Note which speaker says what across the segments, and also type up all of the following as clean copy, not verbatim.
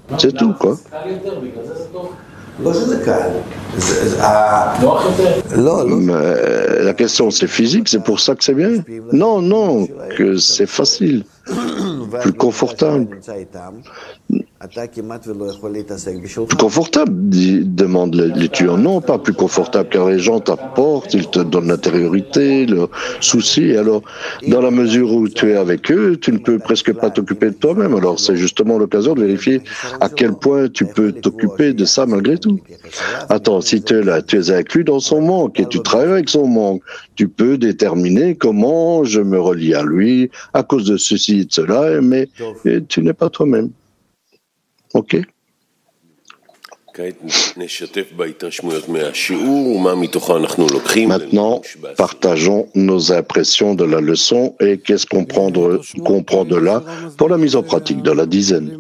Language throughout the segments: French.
Speaker 1: C'est tout, quoi. Mais la question, c'est physique, c'est pour ça que c'est bien. Non, non, que c'est facile, plus confortable. Plus confortable, demande l'étudiant. Non, pas plus confortable, car les gens t'apportent, ils te donnent l'intériorité, le souci. Alors, dans la mesure où tu es avec eux, tu ne peux presque pas t'occuper de toi-même. Alors, c'est justement l'occasion de vérifier à quel point tu peux t'occuper de ça malgré tout. Attends, si tu es là, tu es inclus dans son manque et tu travailles avec son manque, tu peux déterminer comment je me relie à lui à cause de ceci et de cela, mais tu n'es pas toi-même. Ok. Maintenant, partageons nos impressions de la leçon et qu'est-ce qu'on comprend de là pour la mise en pratique de la dizaine.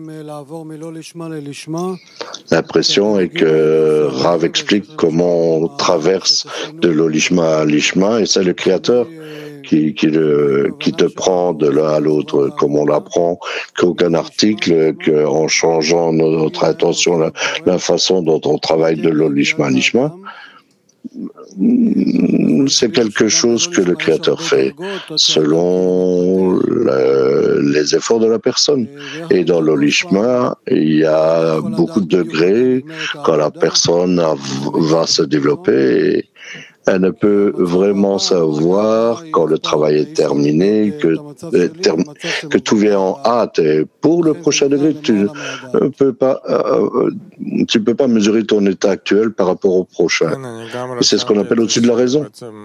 Speaker 1: L'impression est que Rav explique comment on traverse de l'olishma à l'ishma et c'est le Créateur qui te prend de l'un à l'autre, comme on l'apprend, qu'aucun article, qu'en changeant notre intention, la façon dont on travaille de l'olishma à l'ishma, c'est quelque chose que le Créateur fait selon les efforts de la personne. Et dans l'olishma, il y a beaucoup de degrés quand la personne va se développer. Elle ne peut vraiment savoir quand le travail est terminé, que tout vient en hâte. Et pour le prochain degré, tu ne peux pas mesurer ton état actuel par rapport au prochain. Et c'est ce qu'on appelle au-dessus de la raison.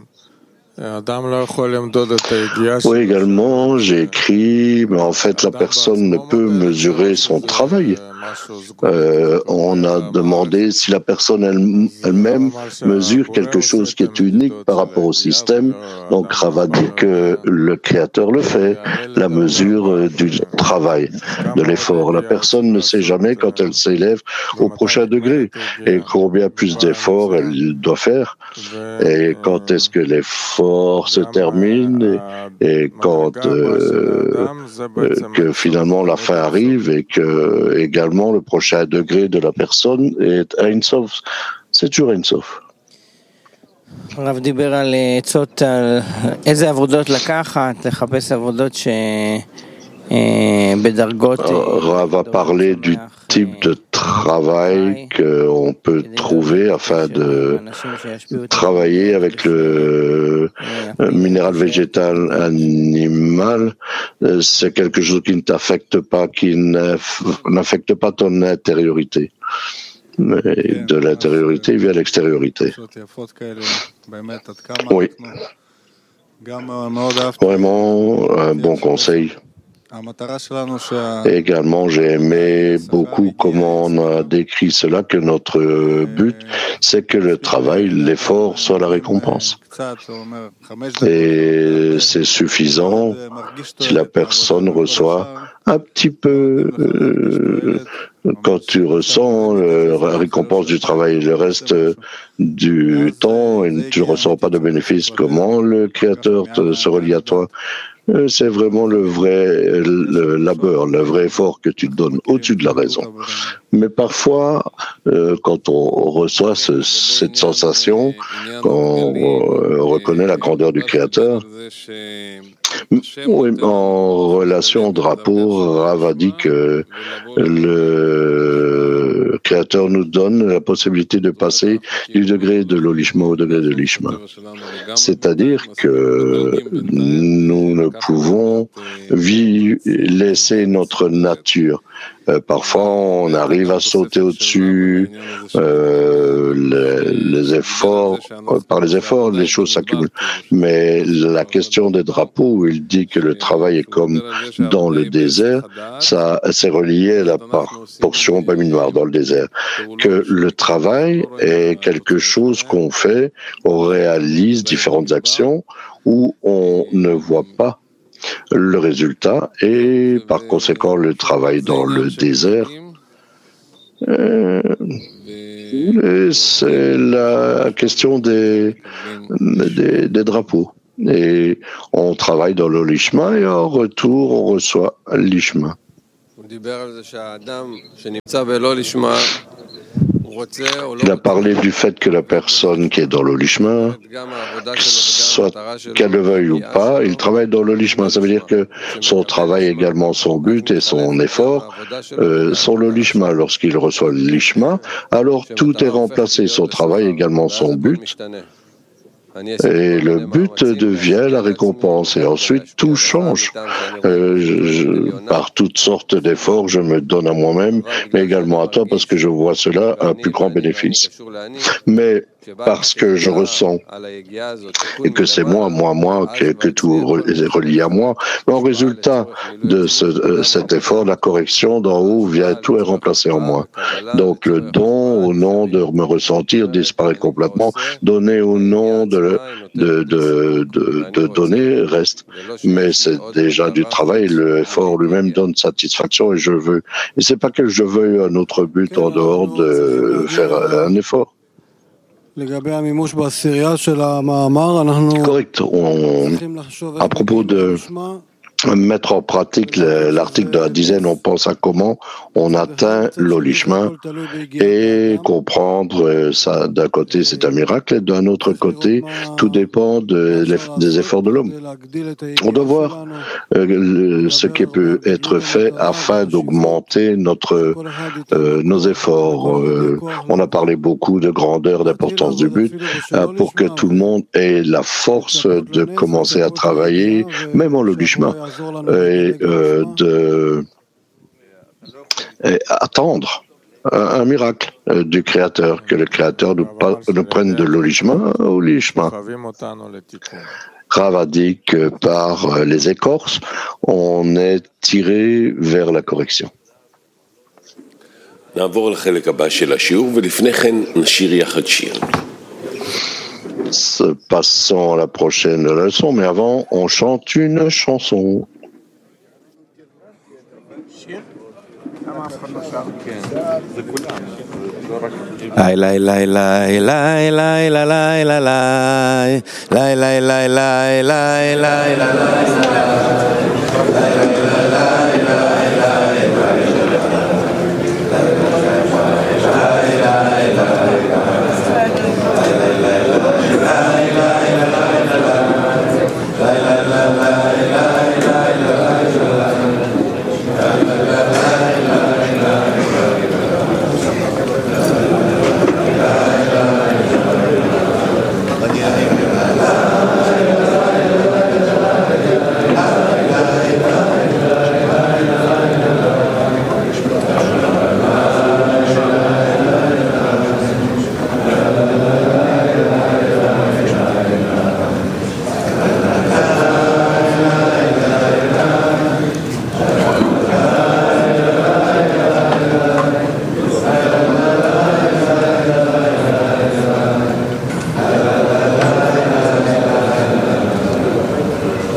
Speaker 1: Oui, également, j'ai écrit, mais en fait, la personne ne peut mesurer son travail. On a demandé si la personne elle-même mesure quelque chose qui est unique par rapport au système. Donc, Rav a dit que le Créateur le fait, la mesure du travail, de l'effort. La personne ne sait jamais quand elle s'élève au prochain degré et combien plus d'efforts elle doit faire. Et quand est-ce que l'effort se termine et quand que finalement la fin arrive et que également le prochain degré de la personne est Ein Sof. C'est toujours Ein Sof.
Speaker 2: הרב דיבר על עצות, על איזה עבודות לקחת, לחפש עבודות בדרגות.
Speaker 1: Rav a parlé du type de travail qu'on peut trouver afin de travailler avec le minéral végétal animal. C'est quelque chose qui ne t'affecte pas, qui n'affecte pas ton intériorité. Mais de l'intériorité via l'extériorité. Oui. Vraiment un bon conseil. Et également, j'ai aimé beaucoup comment on a décrit cela, que notre but, c'est que le travail, l'effort soit la récompense. Et c'est suffisant si la personne reçoit un petit peu, quand tu ressens la récompense du travail, le reste du temps, et tu ne ressens pas de bénéfice, comment le Créateur se relie à toi? C'est vraiment le vrai labeur, le vrai effort que tu donnes au-dessus de la raison. Mais parfois, quand on reçoit cette sensation, quand on reconnaît la grandeur du Créateur, oui, en relation au drapeau, Rav a dit que le Créateur nous donne la possibilité de passer du degré de l'olishma au degré de l'ishma. C'est-à-dire que nous ne pouvons laisser notre nature. Parfois, on arrive à sauter au-dessus, les efforts, par les efforts, les choses s'accumulent. Mais la question des drapeaux, où il dit que le travail est comme dans le désert, ça c'est relié à la portion Baminoir dans le désert. Que le travail est quelque chose qu'on fait, on réalise différentes actions où on ne voit pas le résultat et par conséquent le travail dans le désert. C'est la question des drapeaux. Et on travaille dans le lishma et en retour on reçoit l'ishma. Il a parlé du fait que la personne qui est dans le lishma, soit qu'elle le veuille ou pas, il travaille dans le lishma. Ça veut dire que son travail également, son but et son effort sont le lishma. Lorsqu'il reçoit le lishma, alors tout est remplacé. Son travail également, son but. Et le but devient la récompense. Et ensuite, tout change. Par toutes sortes d'efforts, je me donne à moi-même, mais également à toi, parce que je vois cela un plus grand bénéfice. Mais parce que je ressens et que c'est moi, que tout est relié à moi, mais en résultat de cet effort, la correction d'en haut vient, tout est remplacé en moi. Donc le don au nom de me ressentir disparaît complètement, donner au nom de donner reste. Mais c'est déjà du travail, l'effort lui-même donne satisfaction et je veux. Et c'est pas que je veux un autre but en dehors de faire un effort. Correct. À propos de mettre en pratique l'article de la dizaine, on pense à comment on atteint l'olishma et comprendre ça. D'un côté, c'est un miracle, et d'un autre côté, tout dépend des efforts de l'homme. On doit voir ce qui peut être fait afin d'augmenter nos efforts. On a parlé beaucoup de grandeur, d'importance du but, pour que tout le monde ait la force de commencer à travailler, même en l'olishma. Et attendre un miracle du Créateur, que le Créateur nous prenne de l'olishma au lishma. Rav a dit que par les écorces, on est tiré vers la correction. Passons à la prochaine leçon, mais avant, on chante une chanson.
Speaker 3: Lai lai lai lai lai lai lai lai lai lai lai lai lai lai lai lai lai